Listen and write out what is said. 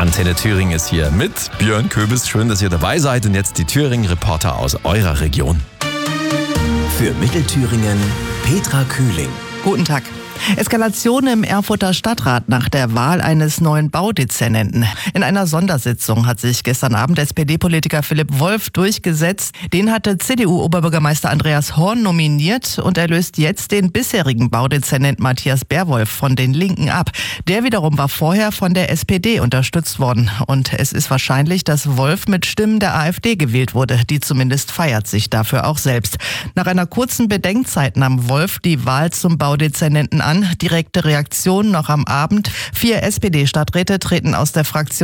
Antenne Thüringen ist hier mit Björn Köbis. Schön, dass ihr dabei seid. Und jetzt die Thüringen-Reporter aus eurer Region. Für Mittelthüringen Petra Kühling. Guten Tag. Eskalation im Erfurter Stadtrat nach der Wahl eines neuen Baudezernenten. In einer Sondersitzung hat sich gestern Abend SPD-Politiker Philipp Wolf durchgesetzt. Den hatte CDU-Oberbürgermeister Andreas Horn nominiert und er löst jetzt den bisherigen Baudezernent Matthias Berwolf von den Linken ab. Der wiederum war vorher von der SPD unterstützt worden. Und es ist wahrscheinlich, dass Wolf mit Stimmen der AfD gewählt wurde. Die zumindest feiert sich dafür auch selbst. Nach einer kurzen Bedenkzeit nahm Wolf die Wahl zum Baudezernenten an. Direkte Reaktion noch am Abend. 4 SPD-Stadträte treten aus der Fraktion